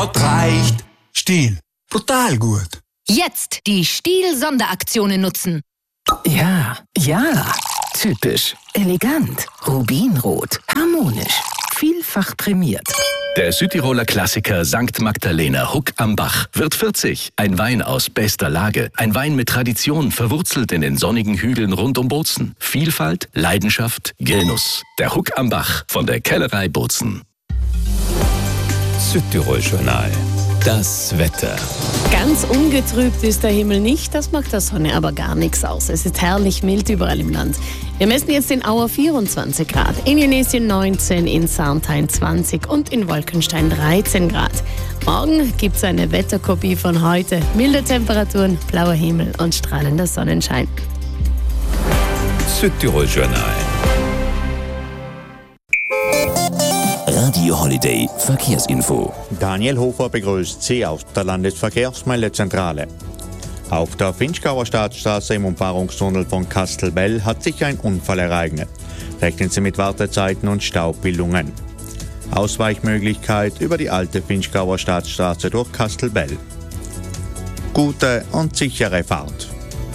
Grad reicht. Stiel. Brutal gut. Jetzt die Stiel-Sonderaktionen nutzen. Ja, typisch, elegant, rubinrot, harmonisch, vielfach prämiert. Der Südtiroler Klassiker St. Magdalena Huck am Bach wird 40. Ein Wein aus bester Lage. Ein Wein mit Tradition, verwurzelt in den sonnigen Hügeln rund um Bozen. Vielfalt, Leidenschaft, Genuss. Der Huck am Bach von der Kellerei Bozen. Südtirol-Journal. Das Wetter. Ganz ungetrübt ist der Himmel nicht, das macht der Sonne aber gar nichts aus. Es ist herrlich mild überall im Land. Wir messen jetzt in Auer 24 Grad, in Jenesien 19, in Sarnthein 20 und in Wolkenstein 13 Grad. Morgen gibt es eine Wetterkopie von heute. Milde Temperaturen, blauer Himmel und strahlender Sonnenschein. Südtirol-Journal. Radio Holiday Verkehrsinfo. Daniel Hofer begrüßt Sie aus der Landesverkehrsmeldezentrale. Auf der Vinschgauer Staatsstraße im Umfahrungstunnel von Kastelbell hat sich ein Unfall ereignet. Rechnen Sie mit Wartezeiten und Staubbildungen. Ausweichmöglichkeit über die alte Vinschgauer Staatsstraße durch Kastelbell. Gute und sichere Fahrt.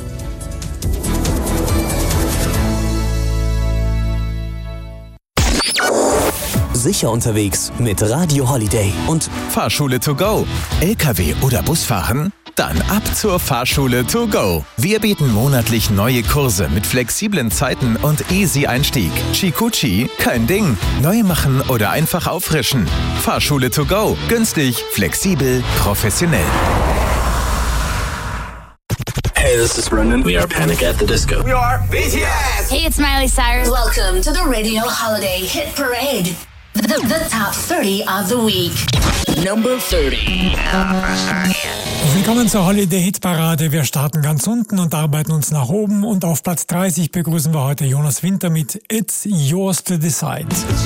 Sicher unterwegs mit Radio Holiday und Fahrschule to go. LKW oder Busfahren? Dann ab zur Fahrschule to go. Wir bieten monatlich neue Kurse mit flexiblen Zeiten und easy Einstieg. Chikuchi, kein Ding. Neu machen oder einfach auffrischen. Fahrschule to go. Günstig, flexibel, professionell. Hey, this is Brendan. We are Panic at the Disco. We are BTS. Hey, it's Miley Cyrus. Welcome to the Radio Holiday Hit Parade. The top 30 of the week. Number 30. Willkommen zur Holiday Hit Parade. Wir starten ganz unten und arbeiten uns nach oben. Und auf Platz 30 begrüßen wir heute Jonas Winter mit It's Yours to Decide.